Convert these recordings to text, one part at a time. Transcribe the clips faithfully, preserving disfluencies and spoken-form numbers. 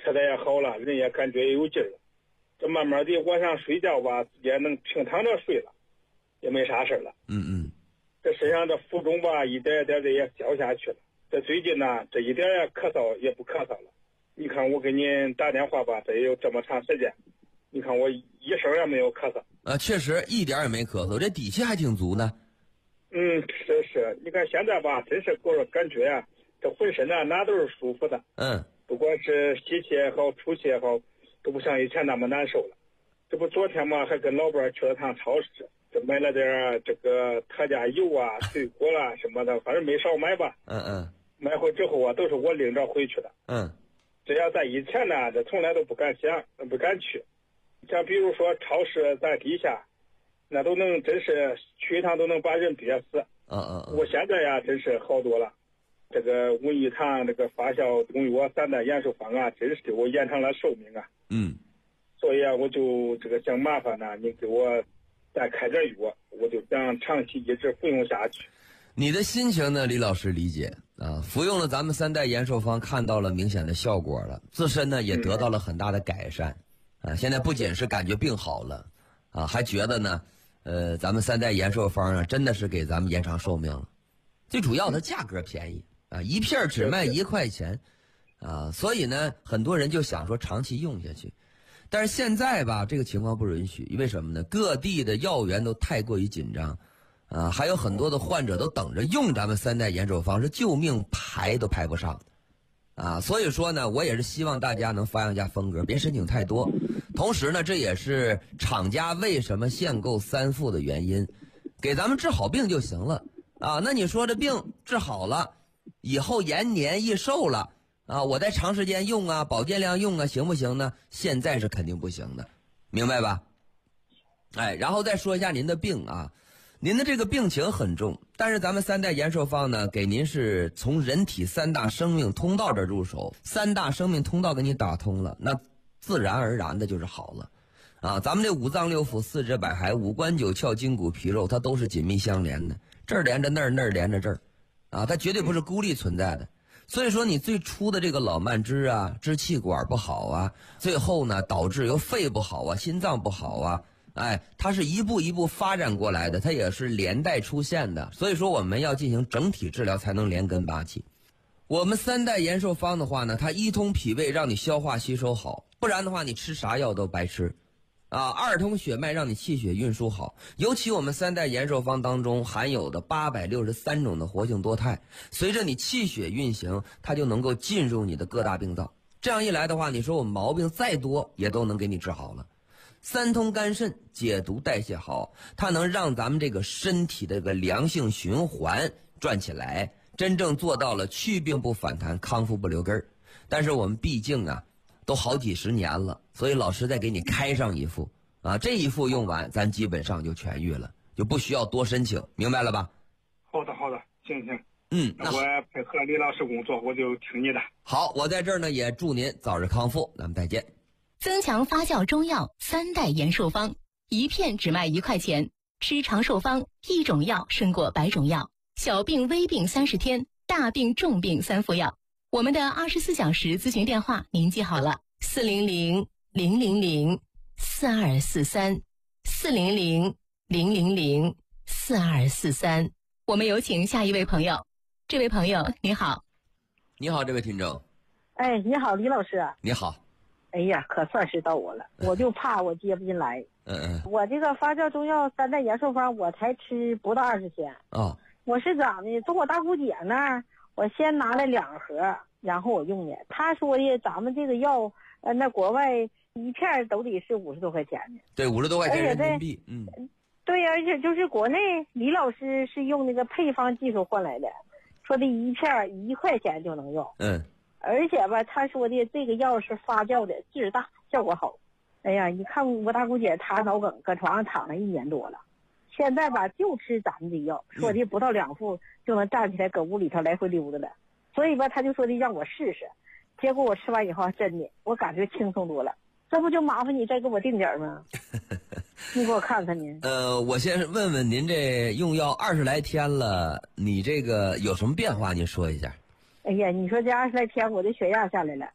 吃的也好了，人也感觉有劲儿了。这慢慢的晚上睡觉吧，也能平躺着睡了，也没啥事了。 嗯嗯。 这身上的浮肿吧，一点一点的也消下去了。这最近呢，这一点也咳嗽也不咳嗽了。你看我给您打电话吧，这也有这么长时间，你看我一声也没有咳嗽。 啊，确实一点也没咳嗽，这底气还挺足呢。 嗯，是是，你看现在吧，真是给我感觉啊，这浑身啊哪都是舒服的。 嗯。 不管是吸气也好，出气也好，都不像以前那么难受了。这不昨天嘛，还跟老伴去了趟超市，这买了点这个特价油啊、水果啦什么的，反正没少买吧。 嗯嗯。 买回之后啊，都是我领着回去的。 嗯。 这要在以前呢，这从来都不敢想，不敢去。像比如说超市在地下，那都能真是去一趟都能把人憋死。 嗯嗯嗯。 我现在呀，真是好多了。这个文艺堂这个发酵中药三代延寿方啊，真是给我延长了寿命啊。 嗯。 所以啊，我就这个想麻烦呢，你给我再开点药，我就想长期一直服用下去。 你的心情呢，李老师理解啊。服用了咱们三代延寿方，看到了明显的效果了，自身呢也得到了很大的改善。嗯、啊，现在不仅是感觉病好了，啊，还觉得呢，呃，咱们三代延寿方啊，真的是给咱们延长寿命了。最主要的价格便宜啊，一片只卖一块钱，啊，所以呢，很多人就想说长期用下去。但是现在吧，这个情况不允许，为什么呢？各地的药源都太过于紧张，啊，还有很多的患者都等着用咱们三代延寿方，是救命排都排不上，啊，所以说呢，我也是希望大家能发扬一下风格，别申请太多。同时呢，这也是厂家为什么限购三副的原因，给咱们治好病就行了，啊，那你说这病治好了，以后延年益寿了。啊，我在长时间用啊，保健量用啊，行不行呢？现在是肯定不行的，明白吧？哎，然后再说一下您的病啊，您的这个病情很重，但是咱们三代延寿方呢，给您是从人体三大生命通道这入手，三大生命通道给你打通了，那自然而然的就是好了。啊，咱们这五脏六腑、四肢百骸、五官九窍、筋骨皮肉，它都是紧密相连的，这儿连着那儿，那儿连着这儿，啊，它绝对不是孤立存在的。所以说你最初的这个老慢支啊，支气管不好啊，最后呢导致由肺不好啊，心脏不好啊，哎，它是一步一步发展过来的，它也是连带出现的。所以说我们要进行整体治疗，才能连根拔起。我们三代延寿方的话呢，它一通脾胃，让你消化吸收好，不然的话你吃啥药都白吃。啊，二通血脉，让你气血运输好。尤其我们三代延寿方当中含有的八百六十三种的活性多肽，随着你气血运行，它就能够进入你的各大病灶。这样一来的话，你说我毛病再多也都能给你治好了。三通肝肾，解毒代谢好，它能让咱们这个身体的这个良性循环转起来，真正做到了去病不反弹，康复不留根儿。但是我们毕竟啊都好几十年了，所以老师再给你开上一副啊，这一副用完，咱基本上就痊愈了，就不需要多申请，明白了吧？ 好的，好的，行行， 嗯， 那我配合李老师工作，我就听你的。 好，我在这儿呢，也祝您早日康复，咱们再见。 增强发酵中药三代延寿方，一片只卖一块钱，吃长寿方，一种药胜过百种药，小病微病三十天，大病重病三副药。我们的二十四小时咨询电话您记好了，四零零零零零四二四三，四零零零零零四二四三。我们有请下一位朋友。这位朋友你好。 你好，这位听众。 哎，你好，李老师。 你好。 哎呀，可算是到我了，我就怕我接不进来。 嗯嗯。 我这个发酵中药三代延寿方，我才吃不到二十天。 哦。 我是咋的？从我大姑姐那儿，我先拿了两盒，然后我用的。她说的，咱们这个药，呃，那国外一片都得是五十多块钱的。 对，五十多块钱人民币。嗯。 对，而且就是国内李老师是用那个配方技术换来的，说的一片一块钱就能用。 嗯。 而且吧，他说的这个药是发酵的，劲儿大，效果好。哎呀，一看我大姑姐她脑梗，搁床上躺了一年多了，现在吧就吃咱们这药，说的不到两副就能站起来搁屋里头来回溜达了。所以吧，他就说的让我试试，结果我吃完以后，真的我感觉轻松多了。这不就麻烦你再给我定点吗？你给我看看呢。 呃，我先问问您，这用药二十来天了，你这个有什么变化？您说一下。 哎呀，你说这二十来天，我的血压下来了，脂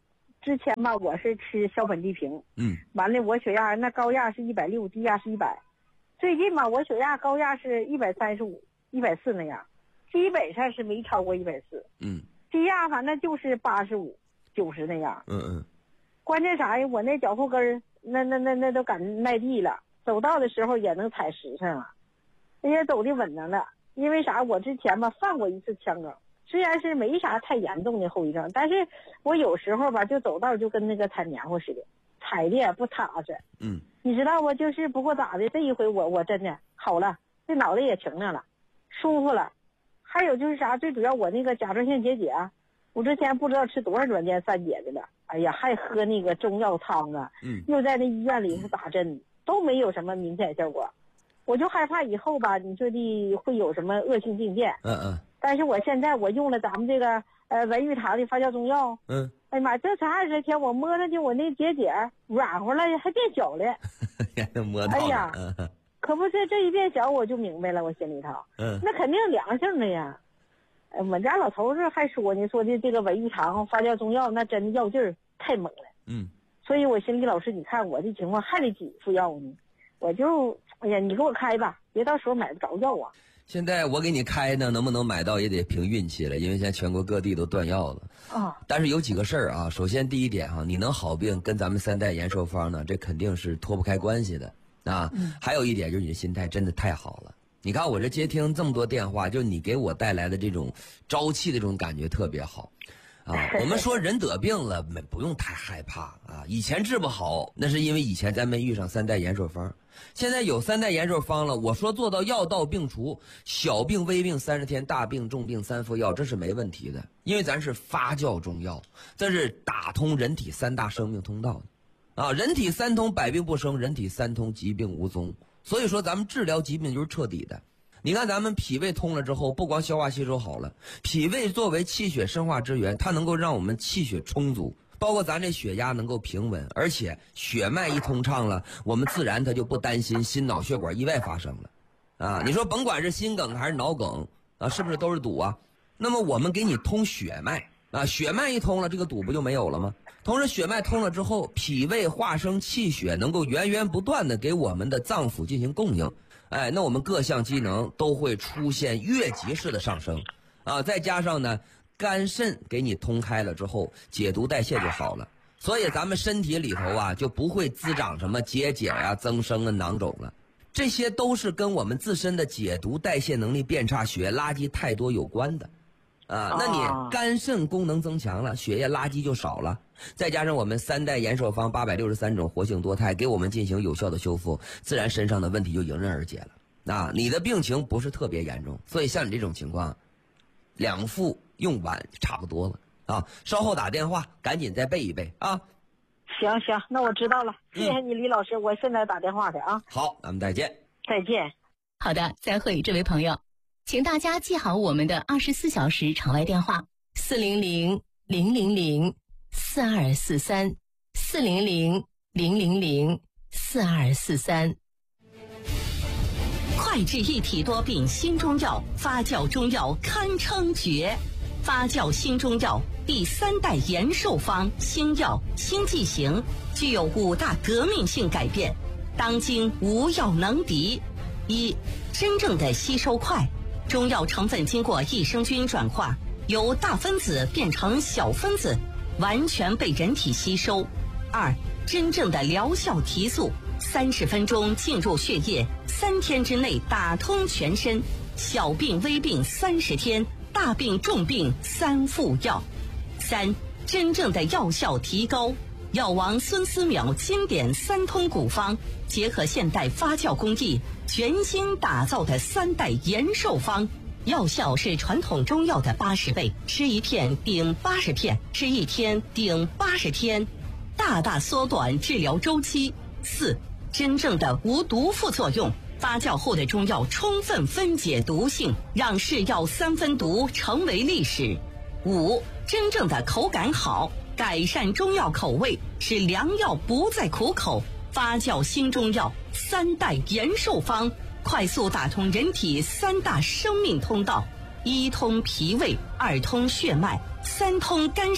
之前吧，我是吃小本地平， 嗯， 完了我血压那高压是一百六，低压是一百。最近吧，我血压高压是一百三十五、一百四那样，基本上是没超过一百四。 嗯， 低压反正就是八十五、九十那样。 嗯嗯。 关键啥呀？我那脚后跟儿，那那那那都敢迈地了，走道的时候也能踩实上了，那也走的稳当了。因为啥？我之前吧犯过一次腔梗。虽然是没啥太严重的后遗症，但是我有时候吧就走道就跟那个踩棉花似的，踩的也不踏实。 嗯， 你知道不？就是不过咋的，这一回我我真的好了，这脑袋也清亮了，舒服了。还有就是啥，最主要我那个甲状腺结节，我之前不知道吃多少软件散解的了，哎呀，还喝那个中药汤啊， 嗯， 又在那医院里打针，都没有什么明显效果。我就害怕以后吧，你说的会有什么恶性病变。 嗯嗯。 但是我现在我用了咱们这个呃文玉堂的发酵中药， 嗯， 哎呀妈，这才二十天，我摸上去我那结节软和了，还变小了。 摸到了。 哎呀， 嗯、 可不是这一变小我就明白了，我心里头， 嗯， 那肯定良性的呀。呃，我家老头子还说呢，说的这个文玉堂发酵中药那真的药劲儿太猛了。 嗯， 所以我心里老师，你看我这情况还得几副药呢，我就哎呀，你给我开吧，别到时候买不着药啊。 现在我给你开呢，能不能买到也得凭运气了，因为现在全国各地都断药了。 啊， 但是有几个事儿啊，首先第一点哈、啊，你能好病跟咱们三代延寿方呢，这肯定是脱不开关系的啊。嗯、还有一点就是你的心态真的太好了。你看我这接听这么多电话，就你给我带来的这种朝气的这种感觉特别好。啊，我们说人得病了，没不用太害怕啊。以前治不好，那是因为以前咱没遇上三代延寿方。现在有三代延寿方了，我说做到药到病除，小病微病三十天，大病重病三副药，这是没问题的。因为咱是发酵中药，这是打通人体三大生命通道的，啊，人体三通百病不生，人体三通疾病无踪。所以说咱们治疗疾病就是彻底的。你看咱们脾胃通了之后，不光消化吸收好了，脾胃作为气血生化之源，它能够让我们气血充足，包括咱这血压能够平稳，而且血脉一通畅了，我们自然它就不担心心脑血管意外发生了。啊，你说甭管是心梗还是脑梗啊，是不是都是堵啊？那么我们给你通血脉啊，血脉一通了，这个堵不就没有了吗？同时血脉通了之后，脾胃化生气血，能够源源不断的给我们的脏腑进行供应。哎，那我们各项机能都会出现越级式的上升，啊，再加上呢，肝肾给你通开了之后，解毒代谢就好了，所以咱们身体里头啊就不会滋长什么结节啊、增生啊、囊肿了，这些都是跟我们自身的解毒代谢能力变差、血液垃圾太多有关的，啊，那你肝肾功能增强了，血液垃圾就少了。再加上我们三代延寿方八百六十三种活性多肽给我们进行有效的修复，自然身上的问题就迎刃而解了。啊，你的病情不是特别严重，所以像你这种情况，两副用完差不多了啊。稍后打电话，赶紧再备一备啊。 行行，那我知道了，谢谢你，李老师，嗯、我现在打电话去啊。 好，咱们再见。 再见。 好的，再会，这位朋友，请大家记好我们的二十四小时场外电话：四零零零零零。四二四三四零零零零零四二四三， 快治一体多病新中药，发酵中药堪称绝。发酵新中药第三代延寿方新药新剂型，具有五大革命性改变，当今无药能敌。一、真正的吸收快，中药成分经过益生菌转化，由大分子变成小分子，完全被人体吸收。二、真正的疗效提速，三十分钟进入血液，三天之内打通全身，小病微病三十天，大病重病三副药。三、真正的药效提高，药王孙思邈经典三通古方，结合现代发酵工艺，全新打造的三代延寿方。药效是传统中药的八十倍，吃一片顶八十片，吃一天顶八十天，大大缩短治疗周期。四、真正的无毒副作用，发酵后的中药充分分解毒性，让是药三分毒成为历史。五、真正的口感好，改善中药口味，使良药不再苦口。发酵新中药三代延寿方，快速打通人体三大生命通道：一通脾胃，二通血脉，三通肝肾，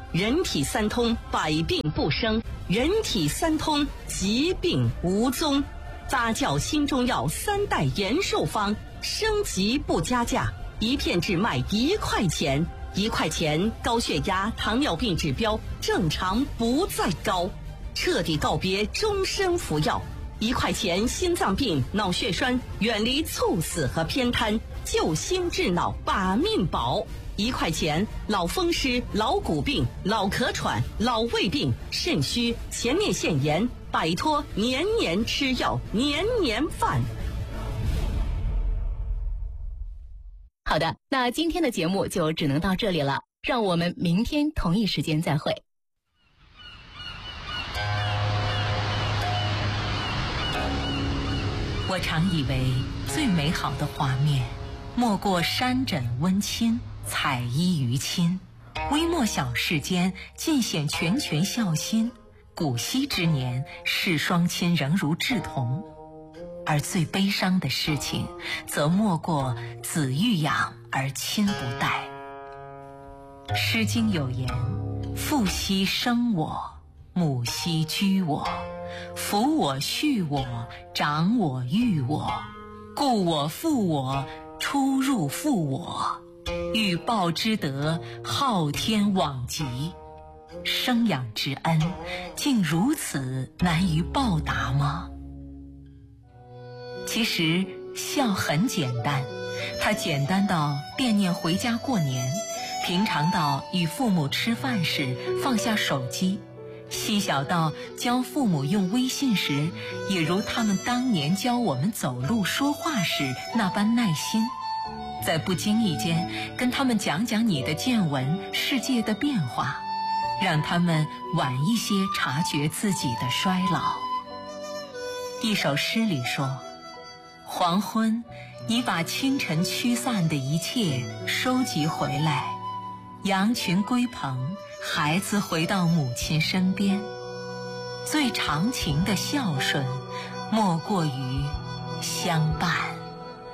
人体三通，百病不生；人体三通，疾病无踪。发酵新中药三代延寿方，升级不加价，一片只卖一块钱。一块钱，高血压、糖尿病指标正常不再高，彻底告别终身服药。一块钱，心脏病、脑血栓远离猝死和偏瘫，救心治脑把命保。一块钱，老风湿、老骨病、老咳喘、老胃病、肾虚、前列腺炎，摆脱年年吃药、年年犯。 好的，那今天的节目就只能到这里了，让我们明天同一时间再会。 我常以为最美好的画面，莫过山枕温馨，彩衣娱亲，微末小事间尽显拳拳孝心。古稀之年，视双亲仍如稚童。而最悲伤的事情，则莫过子欲养而亲不待。《诗经》有言：父兮生我，母兮居我，抚我恤我，长我育我，故我负我，出入负我，欲报之德，昊天罔极。生养之恩，竟如此难于报答吗？其实孝很简单，它简单到惦念回家过年，平常到与父母吃饭时放下手机，细小到教父母用微信时，也如他们当年教我们走路说话时那般耐心。在不经意间跟他们讲讲你的见闻，世界的变化，让他们晚一些察觉自己的衰老。一首诗里说，黄昏，你把清晨驱散的一切收集回来，羊群归棚，孩子回到母亲身边。最长情的孝顺，莫过于相伴。